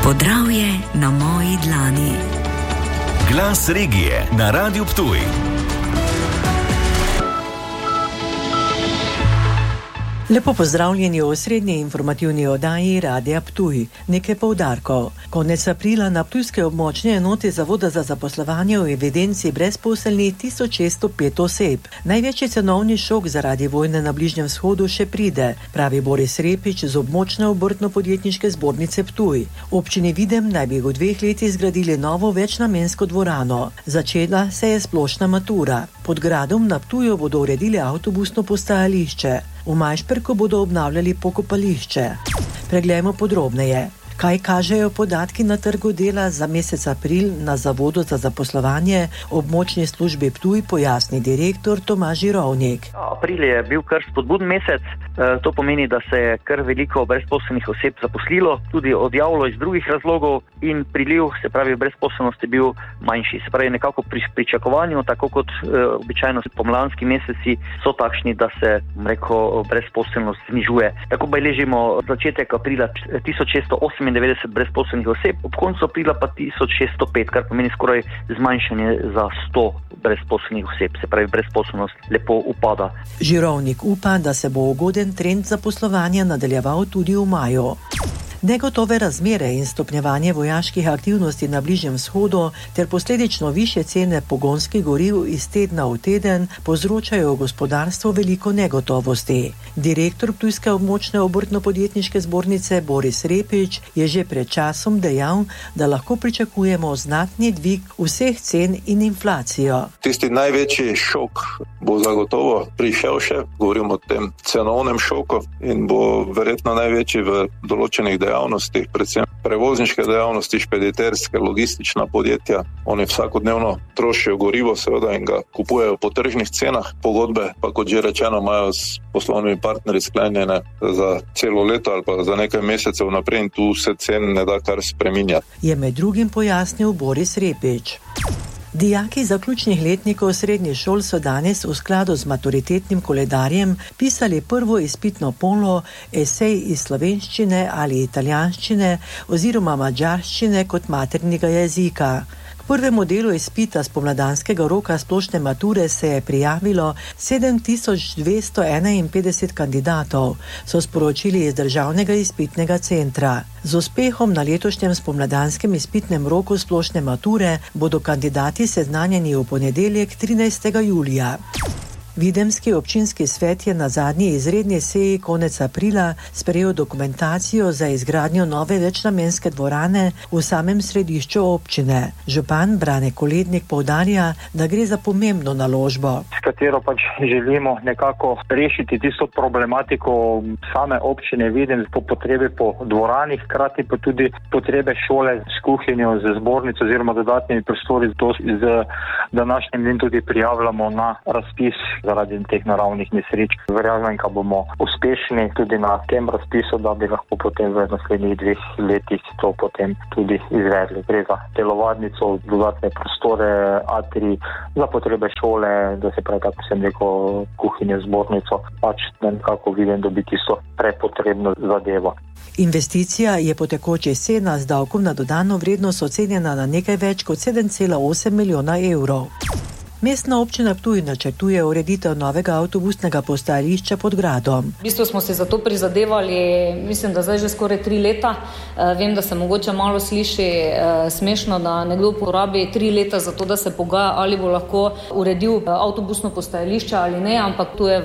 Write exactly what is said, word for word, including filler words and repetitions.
Podravje na moji dlani. Glas regije na Radiu Ptuj. Lepo pozdravljeni v osrednji informativni oddaji Radia Ptuj. Nekaj poudarkov. Konec aprila na ptujske območne enote Zavoda za zaposlovanje v evidenci brezposelnih tisoč šeststo pet oseb. Največji cenovni šok zaradi vojne na Bližnjem vzhodu še pride, pravi Boris Repič z območne obrtno-podjetniške zbornice Ptuj. Občini Videm naj bi v dveh letih zgradili novo večnamensko dvorano. Začela se je splošna matura. Pod gradom na Ptuju bodo uredili avtobusno postajališče. V Majšperku bodo obnavljali pokopališče. Preglejmo podrobneje. Kaj kažejo podatki na trgu dela za mesec april na Zavodu za zaposlovanje območni službi Ptuj, pojasni direktor Tomaž Žirovnik. April je bil kar spodbuden mesec, to pomeni, da se je kar veliko brezposelnih oseb zaposlilo, tudi odjavilo iz drugih razlogov in priliv, se pravi brezposelnost je bil manjši. Se pravi nekako pri pričakovanju, tako kot e, običajno pomladanski meseci so takšni, da se rekel, brezposelnost znižuje. Tako beležimo začetek aprila tisoč šeststo osemindevetdeset brezposelnih oseb, ob koncu aprila pa tisoč šeststo pet, kar pomeni skoraj zmanjšanje za sto brezposelnih oseb, se pravi brezposelnost lepo upada. Žirovnik upa, da se bo ugoden trend zaposlovanja nadaljeval tudi v maju. Negotove razmere in stopnjevanje vojaških aktivnosti na Bližnjem vzhodu ter posledično višje cene pogonskih goriv iz tedna v teden povzročajo v gospodarstvu veliko negotovosti. Direktor Ptujske območne obrtno-podjetniške zbornice Boris Repič je že pred časom dejal, da lahko pričakujemo znatni dvig vseh cen in inflacijo. Tisti največji šok bo zagotovo prišel še, govorimo o tem cenovnem šoku in bo verjetno največji v določenih dejavnosti, predvsem prevozniške dejavnosti, špediterske, logistična podjetja. Oni vsakodnevno trošijo gorivo seveda in ga kupujejo po tržnih cenah. Pogodbe pa, kot že rečeno, imajo s poslovnimi partnerji sklenjene za celo leto ali pa za nekaj mesecev naprej in tu se cen ne da kar spreminjati. Je med drugim pojasnil Boris Repič. Dijaki zaključnih letnikov srednjih šol so danes v skladu z maturitetnim koledarjem pisali prvo izpitno polno, esej iz slovenščine ali italijanščine oziroma madžarščine kot maternega jezika. K prvemu delu izpita spomladanskega roka splošne mature se je prijavilo sedem tisoč dvesto enainpetdeset kandidatov, so sporočili iz Državnega izpitnega centra. Z uspehom na letošnjem spomladanskem izpitnem roku splošne mature bodo kandidati seznanjeni v ponedeljek trinajstega julija. Videmski občinski svet je na zadnji izredni seji konec aprila sprejel dokumentacijo za izgradnjo nove večnamenske dvorane v samem središču občine. Župan Brane Kolednik poudarja, da gre za pomembno naložbo, s katero pač želimo nekako rešiti tisto problematiko same občine Videm po potrebi po dvorani, hkrati pa tudi potrebe šole s kuhinjo, z zbornico oziroma dodatnimi prostori. To z današnjim dnem tudi prijavljamo na razpis zaradi teh naravnih nesreč. Verjamem, da bomo uspešni tudi na tem razpisu, da bi lahko potem v naslednjih dveh letih to potem tudi izvedli. Gre za telovadnico, dodatne prostore, atrij za potrebe šole, da se pravi, tako sem rekel, kuhinjo, zbornico, pač da nekako vidim, da bi tisto prepotrebno zadevo. Investicija je po tekoči cena z davkom na dodano vrednost ocenjena na nekaj več kot sedem cela osem milijona evrov. Mestna občina Ptuj načrtuje ureditev novega avtobusnega postajališča pod gradom. V bistvu smo se za to prizadevali, mislim, da zdaj že skoraj tri leta. Vem, da se mogoče malo sliši smešno, da nekdo porabi tri leta za to, da se pogaja, ali bo lahko uredil avtobusno postajališče ali ne, ampak tu je